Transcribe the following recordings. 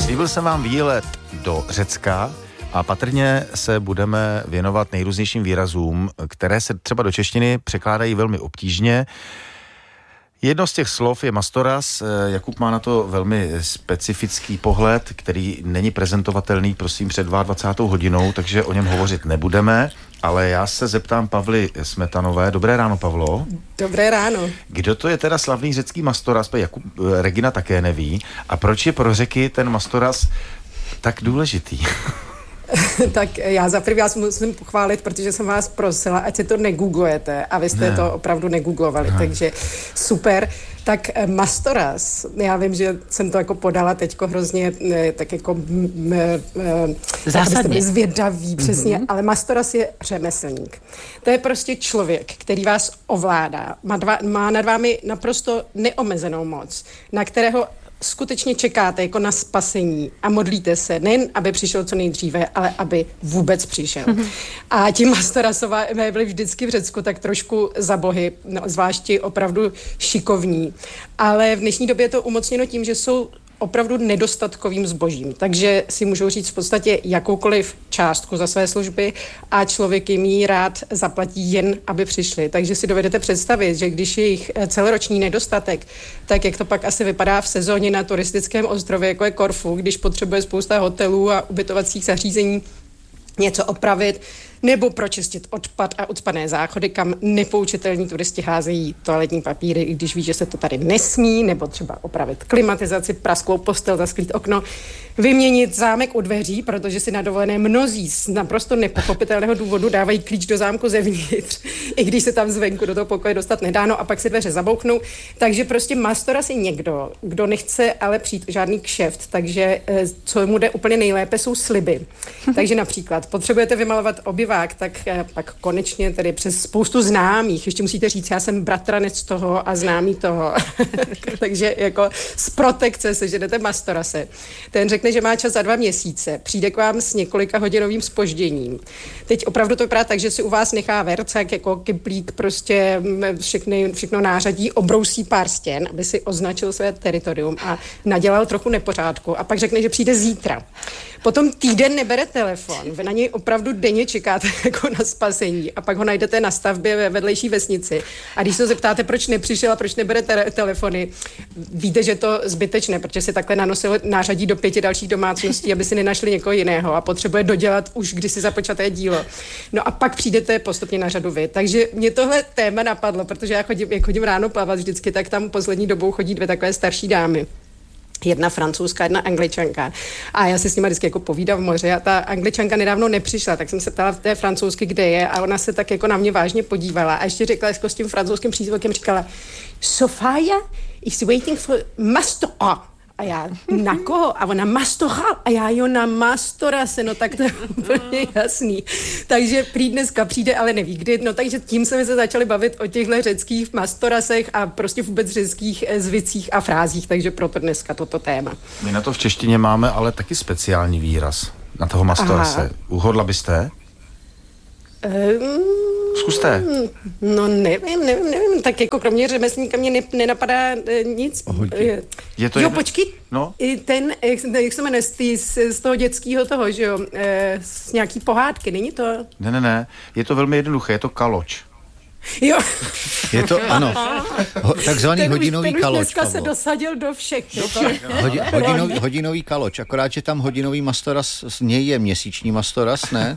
Slíbil jsem vám výlet do Řecka a patrně se budeme věnovat nejrůznějším výrazům, které se třeba do češtiny překládají velmi obtížně. Jedno z těch slov je mastoras. Jakub má na to velmi specifický pohled, který není prezentovatelný, prosím, před 22. hodinou, takže o něm hovořit nebudeme. Ale já se zeptám Pavly Smetanové. Dobré ráno, Pavlo. Dobré ráno. Kdo to je teda slavný řecký mastoras? Jakub, Regina také neví. A proč je pro Řeky ten mastoras tak důležitý? Tak já zaprvé vás musím pochválit, protože jsem vás prosila, ať si to negooglujete a vy jste to opravdu negooglovali, takže super. Tak mastoras, já vím, že jsem to jako podala teďko hrozně tak jako zásadně zvědavý, přesně, ale mastoras je řemeslník. To je prostě člověk, který vás ovládá, má nad vámi naprosto neomezenou moc, na kterého skutečně čekáte jako na spasení a modlíte se, nejen aby přišel co nejdříve, ale aby vůbec přišel. A ti mastorasové byli vždycky v Řecku tak trošku za bohy, no, zvláště opravdu šikovní. Ale v dnešní době je to umocněno tím, že jsou opravdu nedostatkovým zbožím. Takže si můžou říct v podstatě jakoukoliv částku za své služby a člověk jim ji rád zaplatí jen, aby přišli. Takže si dovedete představit, že když je jich celoroční nedostatek, tak jak to pak asi vypadá v sezóně na turistickém ostrově, jako je Korfu, když potřebuje spousta hotelů a ubytovacích zařízení něco opravit, nebo pročistit odpad a ucpané záchody, kam nepoučitelní turisti házejí toaletní papíry, i když ví, že se to tady nesmí, nebo třeba opravit klimatizaci, prasklou postel, zasklít okno, vyměnit zámek u dveří, protože si na dovolené mnozí z naprosto nepochopitelného důvodu dávají klíč do zámku zevnitř, i když se tam zvenku do toho pokoje dostat nedá, no a pak si dveře zabouchnou. Takže prostě mastoras je někdo, kdo nechce ale přijít žádný kšeft, takže co mu jde úplně nejlépe, jsou sliby. Takže například potřebujete vymalovat obyvák, tak pak konečně tedy přes spoustu známých, ještě musíte říct, já jsem bratranec toho a známý toho. Takže jako z protekce seženete mastorase. Ten řekne, že má čas za 2 měsíce, přijde k vám s několika hodinovým zpožděním. Teď opravdu to vypadá tak, že si u vás nechá vercek, jako kyplík, prostě všechno nářadí, obrousí pár stěn, aby si označil své teritorium a nadělal trochu nepořádku a pak řekne, že přijde zítra. Potom týden nebere telefon, vy na něj opravdu denně čekáte jako na spasení a pak ho najdete na stavbě ve vedlejší vesnici. A když se zeptáte, proč nepřišel a proč nebere telefony, víte, že to zbytečné, protože si takhle nanosil nářadí do 5 dalších domácností, aby si nenašli někoho jiného a potřebuje dodělat už kdysi započaté dílo. No a pak přijdete postupně na řadu vy. Takže mě tohle téma napadlo, protože já chodím ráno plavat vždycky, tak tam poslední dobou chodí 2 takové starší dámy. Jedna francouzská, jedna Angličanka. A já si s nima vždycky jako povídám v moři a ta Angličanka nedávno nepřišla, tak jsem se ptala v té francouzsky, kde je a ona se tak jako na mě vážně podívala a ještě řekla jako s tím francouzským přízvukem, říkala Sofia is waiting for mastora. A já, na koho? A ona, mastora. A já, jo, na mastorase, no tak to je úplně jasný. Takže prý dneska přijde, ale neví kdy. No takže tím jsme se začali bavit o těchto řeckých mastorasech a prostě vůbec řeckých zvicích a frázích, takže proto dneska toto téma. My na to v češtině máme ale taky speciální výraz na toho mastorase. Uhodla byste? Zkuste. No nevím, tak jako kromě řemeslníka mě nenapadá nic. Je to jo, počkej, no? Ten, jak se jmenuje, z toho dětského toho, že jo, z nějaký pohádky, není to? Ne, je to velmi jednoduché, je to kaloč. Jo. Je to, ano, takzvaný hodinový kaloč, dneska Pavlo. Se dosadil do všech. Hodinový kaloč, akorát, že tam hodinový mastoras, z něj je měsíční mastoras, ne?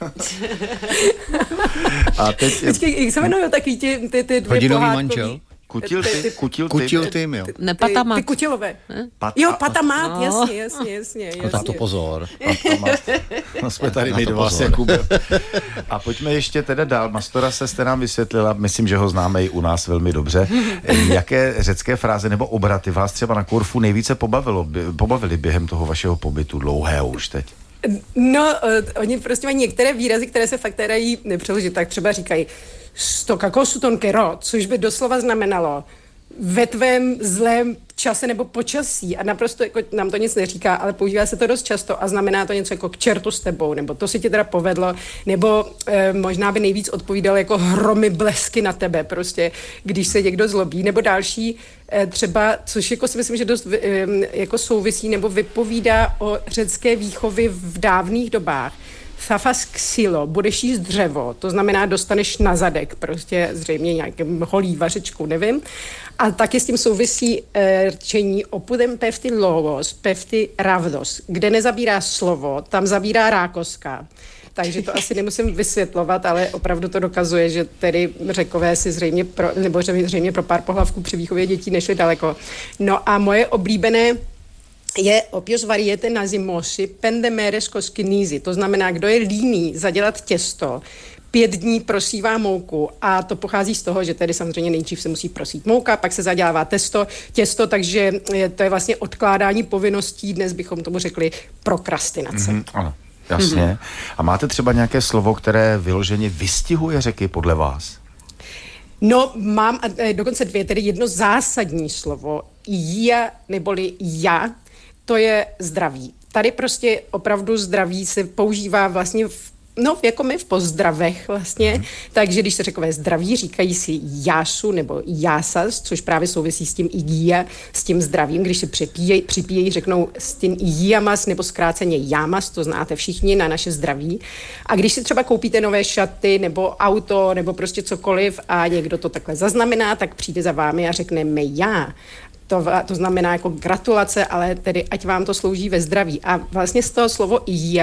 A teď... Jak se jmenují taky ty 2 hodinový pohádkový? manžel? Kutilty. Nepatamat. Ty kutilové. Jo, patamat, jasně. No tak to pozor. No jsme tady my dva s Jakubem. A pojďme ještě teda dál. Mastorase jste nám vysvětlila, myslím, že ho známe i u nás velmi dobře. Jaké řecké fráze nebo obraty vás třeba na Korfu nejvíce pobavili během toho vašeho pobytu dlouhého už teď? No, oni prostě mají některé výrazy, které se fakt dají nepřeložit, tak třeba říkají stokakosuton kero, což by doslova znamenalo ve tvém zlém čase nebo počasí a naprosto jako nám to nic neříká, ale používá se to dost často a znamená to něco jako k čertu s tebou, nebo to si ti teda povedlo, nebo možná by nejvíc odpovídal jako hromy blesky na tebe prostě, když se někdo zlobí, nebo další třeba, což jako si myslím, že dost jako souvisí nebo vypovídá o řecké výchově v dávných dobách. Thafas xylo, budeš jíst dřevo, to znamená dostaneš na zadek, prostě zřejmě nějakým holí vařečkou, nevím. A taky s tím souvisí řečení opudem pefty logos, pefty ravdos, kde nezabírá slovo, tam zabírá rákoska. Takže to asi nemusím vysvětlovat, ale opravdu to dokazuje, že tedy Řekové si zřejmě pro pár pohlavků při výchově dětí nešli daleko. No a moje oblíbené je opios variete na zimosi pendemeres koskinízy. To znamená, kdo je líný zadělat těsto, 5 dní prosívá mouku a to pochází z toho, že tedy samozřejmě nejdřív se musí prosít mouka, pak se zadělává těsto, takže to je vlastně odkládání povinností, dnes bychom tomu řekli prokrastinace. Ano, jasně. A máte třeba nějaké slovo, které vyloženě vystihuje Řeky podle vás? No, mám dokonce 2, tedy jedno zásadní slovo, já neboli já, to je zdraví. Tady prostě opravdu zdraví se používá vlastně jako my v pozdravech vlastně, takže když se Řekové zdraví, říkají si jásu nebo jásas, což právě souvisí s tím igía, s tím zdravím, když se připíjejí, řeknou s tím igiamas nebo zkráceně jámas, to znáte všichni, na naše zdraví. A když si třeba koupíte nové šaty nebo auto nebo prostě cokoliv a někdo to takhle zaznamená, tak přijde za vámi a řekne mi já. To znamená jako gratulace, ale tedy ať vám to slouží ve zdraví. A vlastně z toho slovo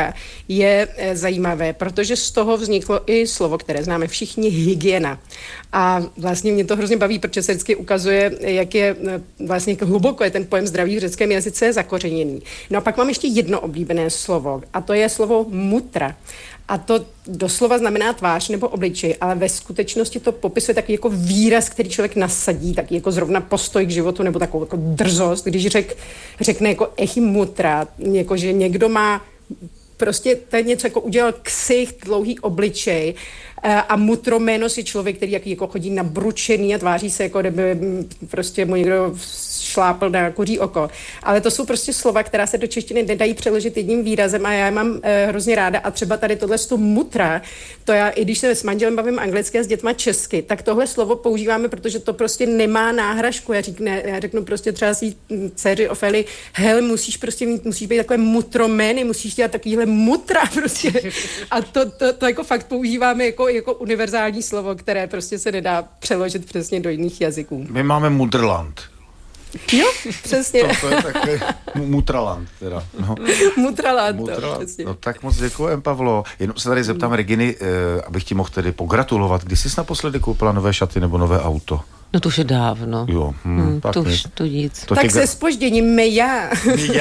je zajímavé, protože z toho vzniklo i slovo, které známe všichni, hygiena. A vlastně mě to hrozně baví, protože se vždycky ukazuje, jak je vlastně hluboko je ten pojem zdraví v řeckém jazyce zakořeněný. No a pak mám ještě jedno oblíbené slovo a to je slovo mutra. A to doslova znamená tvář nebo obličej, ale ve skutečnosti to popisuje taky jako výraz, který člověk nasadí, taky jako zrovna postoj k životu nebo takovou jako drzost, když řekne jako echimutra, jako že někdo má prostě ten něco jako udělal ksicht, dlouhý obličej a mutroménos je člověk, který jako chodí nabručený a tváří se, jako kdyby prostě mu někdo šlápl na kuří oko. Ale to jsou prostě slova, která se do češtiny nedají přeložit jedním výrazem a já je mám hrozně ráda a třeba tady tohle mutra, to já, i když se s manželem bavím anglicky a s dětma česky, tak tohle slovo používáme, protože to prostě nemá náhražku. Já řeknu prostě třeba svý dceři Ofeli, hele, musíš být takové mutromény, musíš dělat takovýhle mutra prostě. A to jako fakt používáme jako univerzální slovo, které prostě se nedá přeložit přesně do jiných jazyků. My máme Mudrland. Jo, přesně. To je takový Mutraland teda. No. Mutraland. No tak moc děkujem, Pavlo. Jenom se tady zeptám Reginy, abych ti mohl tedy pogratulovat. Kdy jsi naposledy koupila nové šaty nebo nové auto? No to už je dávno. Jo, tak to už to nic. Tak se zpožděním my já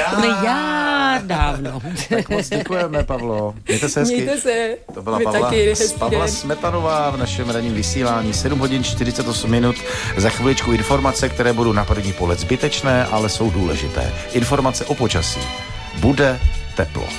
dávno. Tak moc děkujeme, Pavlo. Mějte se hezky. Mějte se. To byla Pavla Smetanová v našem ranním vysílání. 7 hodin 48 minut. Za chviličku informace, které budou na první pohled zbytečné, ale jsou důležité. Informace o počasí. Bude teplo.